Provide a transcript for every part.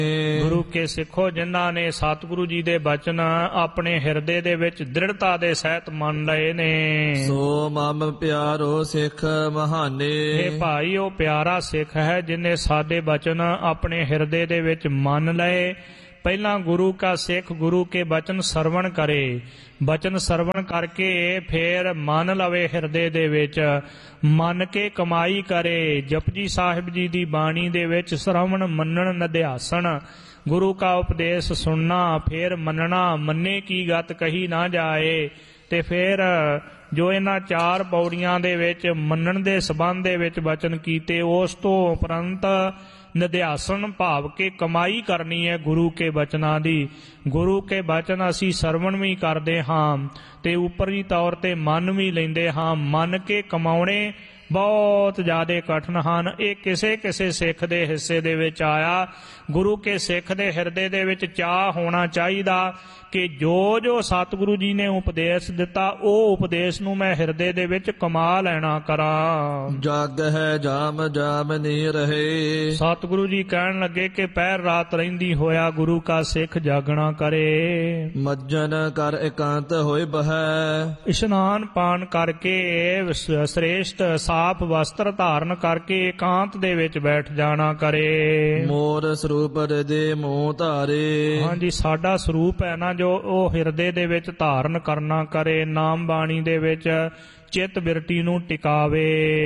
ਗੁਰੂ ਕੇ ਸਿੱਖੋ, ਜਿਨ੍ਹਾਂ ਨੇ ਸਤਿਗੁਰੂ ਜੀ ਦੇ ਬਚਨ ਆਪਣੇ ਹਿਰਦੇ ਦੇ ਵਿੱਚ ਦ੍ਰਿੜਤਾ ਦੇ ਸਹਿਤ ਮੰਨ ਲਏ ਨੇ। ਸੋ ਮਮ ਪਿਆਰੋ ਸਿੱਖ ਮਹਾਨੇ। ਇਹ ਭਾਈ ਉਹ ਪਿਆਰਾ ਸਿੱਖ ਹੈ ਜਿਨੇ ਸਾਡੇ ਬਚਨ ਆਪਣੇ ਹਿਰਦੇ ਦੇ ਵਿੱਚ ਮੰਨ ਲਏ। ਪਹਿਲਾਂ ਗੁਰੂ ਕਾ ਸਿੱਖ ਗੁਰੂ ਕੇ ਬਚਨ ਸਰਵਣ ਕਰੇ, ਬਚਨ ਸਰਵਣ ਕਰਕੇ ਫੇਰ ਮੰਨ ਲਵੇ ਹਿਰਦੇ ਦੇ ਵਿੱਚ, ਮੰਨ ਕੇ ਕਮਾਈ ਕਰੇ। ਜਪਜੀ ਸਾਹਿਬ ਜੀ ਦੀ ਬਾਣੀ ਦੇ ਵਿੱਚ ਸ਼ਰਵਣ ਮੰਨਣ ਨਿਧਿਆਸਣ, ਗੁਰੂ ਕਾ ਉਪਦੇਸ਼ ਸੁਣਨਾ ਫੇਰ ਮੰਨਣਾ, ਮੰਨੇ ਕੀ ਗਤ ਕਹੀ ਨਾ ਜਾਏ। ਤੇ ਫਿਰ ਜੋ ਇਹਨਾਂ 4 ਪੌੜੀਆਂ ਦੇ ਵਿੱਚ ਮੰਨਣ ਦੇ ਸੰਬੰਧ ਦੇ ਵਿੱਚ ਬਚਨ ਕੀਤੇ, ਉਸ ਤੋਂ ਉਪਰੰਤ ਨਿਧਿਆਸਨ ਭਾਵ ਕੇ ਕਮਾਈ ਕਰਨੀ ਹੈ ਗੁਰੂ ਕੇ ਬਚਨਾਂ ਦੀ। ਗੁਰੂ ਕੇ ਬਚਨ ਅਸੀਂ ਸਰਵਣ ਵੀ ਕਰਦੇ ਹਾਂ ਤੇ ਉੱਪਰੀ ਤੌਰ ਤੇ ਮੰਨ ਵੀ ਲੈਂਦੇ ਹਾਂ। ਮੰਨ ਕੇ ਕਮਾਉਣੇ ਬਹੁਤ ਜ਼ਿਆਦਾ ਕਠਿਨ ਹਨ। ਇਹ ਕਿਸੇ ਕਿਸੇ ਸਿੱਖ ਦੇ ਹਿੱਸੇ ਦੇ ਵਿੱਚ ਆਇਆ। ਗੁਰੂ ਕੇ ਸਿੱਖ ਦੇ ਹਿਰਦੇ ਦੇ ਵਿੱਚ ਚਾਅ ਹੋਣਾ ਚਾਹੀਦਾ ਕਿ ਜੋ ਜੋ ਸਤਿਗੁਰੂ ਜੀ ਨੇ ਉਪਦੇਸ਼ ਦਿੱਤਾ, ਉਹ ਉਪਦੇਸ਼ ਨੂੰ ਮੈਂ ਹਿਰਦੇ ਦੇ ਵਿੱਚ ਕਮਾ ਲੈਣਾ ਕਰਾਂ। ਜਗ ਹੈ ਜਾਮ ਜਾਮ ਨਹੀਂ ਰਹੇ। ਸਤਿਗੁਰੂ ਜੀ ਕਹਿਣ ਲੱਗੇ ਕਿ ਪਹਿਰ ਰਾਤ ਰਹਿੰਦੀ ਹੋਇਆ ਗੁਰੂ ਕਾ ਸਿੱਖ ਜਾਗਣਾ ਕਰੇ। ਮੱਜਨ ਕਰ ਇਕਾਂਤ ਹੋਏ ਬਹੈ। ਇਸ਼ਨਾਨ ਪਾਨ ਕਰਕੇ ਸ੍ਰੇਸ਼ਟ ਸਾਫ ਵਸਤਰ ਧਾਰਨ ਕਰਕੇ ਇਕਾਂਤ ਦੇ ਵਿੱਚ ਬੈਠ ਜਾਣਾ ਕਰੇ। ਮੋਰ ਸਰੂਪ ਦੇ ਮੂੰਹ ਧਾਰੇ। ਹਾਂਜੀ, ਸਾਡਾ ਸਰੂਪ ਹੈ ਨਾ ਜੋ ਉਹ ਹਿਰਦੇ ਦੇ ਵਿੱਚ ਧਾਰਨ ਕਰਨਾ ਕਰੇ। ਨਾਮ ਬਾਣੀ ਦੇ ਵਿੱਚ ਚਿੱਤ ਬਿਰਤੀ ਨੂੰ ਟਿਕਾਵੇ।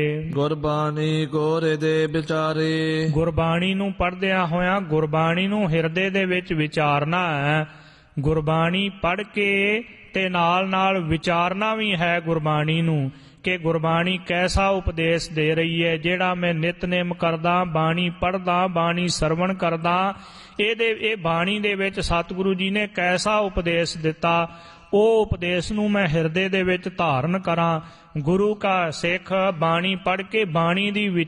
ਗੁਰਬਾਣੀ ਕੋਰੇ ਦੇ ਵਿਚਾਰੇ। ਗੁਰਬਾਣੀ ਨੂੰ ਪੜ੍ਹਦਿਆਂ ਹੋਇਆਂ ਗੁਰਬਾਣੀ ਨੂੰ ਹਿਰਦੇ ਦੇ ਵਿੱਚ ਵਿਚਾਰਨਾ ਹੈ। ਗੁਰਬਾਣੀ ਪੜ੍ਹ ਕੇ ਤੇ ਨਾਲ ਨਾਲ ਵਿਚਾਰਨਾ ਵੀ ਹੈ ਗੁਰਬਾਣੀ ਨੂੰ ਕਿ ਗੁਰਬਾਣੀ ਕੈਸਾ ਉਪਦੇਸ਼ ਦੇ ਰਹੀ ਹੈ। ਜਿਹੜਾ ਮੈਂ ਨਿਤਨੇਮ ਕਰਦਾ, ਬਾਣੀ ਪੜ੍ਹਦਾ, ਬਾਣੀ ਸਰਵਣ ਕਰਦਾ, ਇਹ ਬਾਣੀ ਦੇ ਵਿੱਚ ਸਤਿਗੁਰੂ ਜੀ ਨੇ ਕੈਸਾ ਉਪਦੇਸ਼ ਦਿੱਤਾ, ਉਹ ਉਪਦੇਸ਼ ਨੂੰ ਮੈਂ ਹਿਰਦੇ ਦੇ ਵਿੱਚ ਧਾਰਨ ਕਰਾਂ। ਗੁਰੂ ਕਾ ਸਿੱਖ ਬਾਣੀ ਪੜ੍ਹ ਕੇ ਬਾਣੀ ਦੀ